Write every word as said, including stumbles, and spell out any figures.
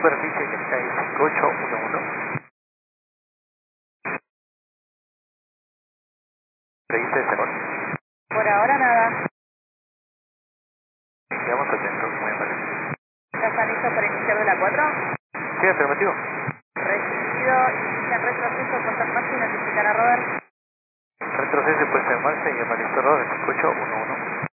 superficie que está ahí cinco ocho uno uno. Revise ese error. Por ahora nada. Quedamos atentos, muy amable. ¿Ya está listo para iniciar de la cuatro? Sí, afirmativo. Recibido, inician retroceso, puesta en marcha y notificar a Robert. Retrocede puesta en marcha y llama listo error cinco ocho uno uno.